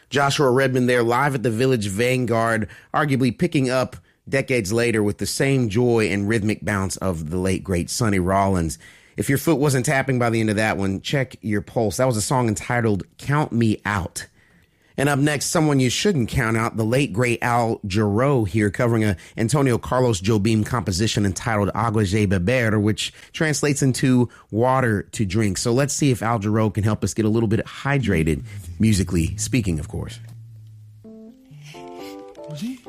Joshua Redmond there live at the Village Vanguard, arguably picking up decades later with the same joy and rhythmic bounce of the late, great Sonny Rollins. If your foot wasn't tapping by the end of that one, check your pulse. That was a song entitled Count Me Out. And up next, someone you shouldn't count out, the late, great Al Jarreau here, covering a Antonio Carlos Jobim composition entitled Agua de Beber, which translates into water to drink. So let's see if Al Jarreau can help us get a little bit hydrated, musically speaking, of course. Sí.